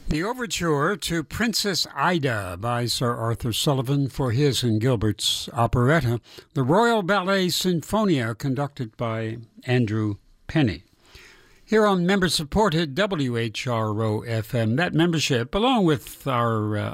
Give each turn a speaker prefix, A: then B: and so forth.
A: The overture to Princess Ida by Sir Arthur Sullivan for his and Gilbert's operetta, the Royal Ballet Sinfonia, conducted by Andrew Penny. Here on member-supported WHRO-FM, that membership, along with our